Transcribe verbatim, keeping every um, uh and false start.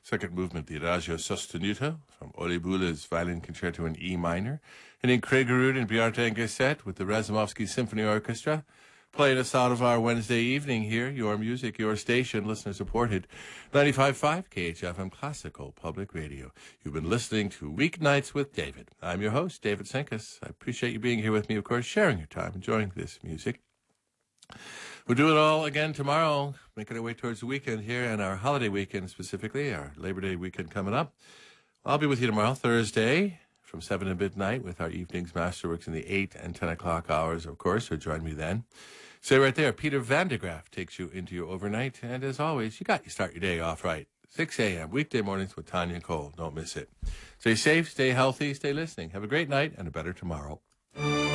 Second movement, the Adagio Sostenuto from Ole Bull's Violin Concerto in E minor. And in Kriegerud and Bjarte Gesset with the Razumovsky Symphony Orchestra. Playing us out of our Wednesday evening here. Your music, your station, listener supported. ninety-five point five K H F M Classical Public Radio. You've been listening to Weeknights with David. I'm your host, David Senkus. I appreciate you being here with me, of course, sharing your time, enjoying this music. We'll do it all again tomorrow, making our way towards the weekend here and our holiday weekend specifically, our Labor Day weekend coming up. I'll be with you tomorrow, Thursday, from seven to midnight with our evenings masterworks in the eight and ten o'clock hours, of course, so join me then. Stay right there. Peter Van de Graaf takes you into your overnight, and as always, you got to start your day off right. six a.m., weekday mornings with Tanya and Cole. Don't miss it. Stay safe, stay healthy, stay listening. Have a great night and a better tomorrow.